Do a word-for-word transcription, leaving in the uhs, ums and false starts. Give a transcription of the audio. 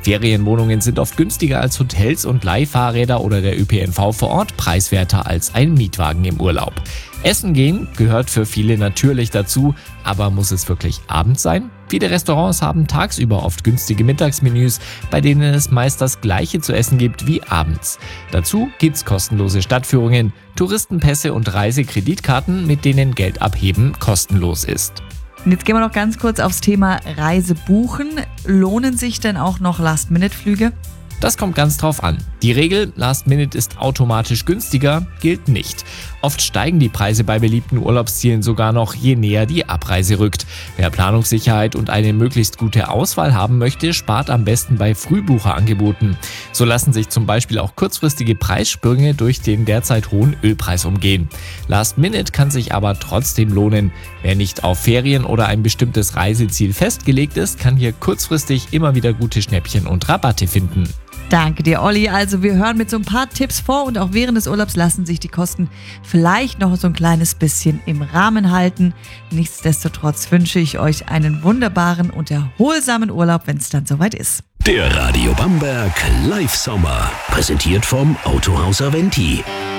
Ferienwohnungen sind oft günstiger als Hotels und Leihfahrräder oder der Ö P N V vor Ort preiswerter als ein Mietwagen im Urlaub. Essen gehen gehört für viele natürlich dazu, aber muss es wirklich abends sein? Viele Restaurants haben tagsüber oft günstige Mittagsmenüs, bei denen es meist das Gleiche zu essen gibt wie abends. Dazu gibt's kostenlose Stadtführungen, Touristenpässe und Reisekreditkarten, mit denen Geld abheben kostenlos ist. Und jetzt gehen wir noch ganz kurz aufs Thema Reise buchen. Lohnen sich denn auch noch Last-Minute-Flüge? Das kommt ganz drauf an. Die Regel, Last Minute ist automatisch günstiger, gilt nicht. Oft steigen die Preise bei beliebten Urlaubszielen sogar noch, je näher die Abreise rückt. Wer Planungssicherheit und eine möglichst gute Auswahl haben möchte, spart am besten bei Frühbucherangeboten. So lassen sich zum Beispiel auch kurzfristige Preissprünge durch den derzeit hohen Ölpreis umgehen. Last Minute kann sich aber trotzdem lohnen. Wer nicht auf Ferien oder ein bestimmtes Reiseziel festgelegt ist, kann hier kurzfristig immer wieder gute Schnäppchen und Rabatte finden. Danke dir, Olli. Also wir hören mit so ein paar Tipps vor und auch während des Urlaubs lassen sich die Kosten vielleicht noch so ein kleines bisschen im Rahmen halten. Nichtsdestotrotz wünsche ich euch einen wunderbaren und erholsamen Urlaub, wenn es dann soweit ist. Der Radio Bamberg Live Sommer, präsentiert vom Autohaus Aventi.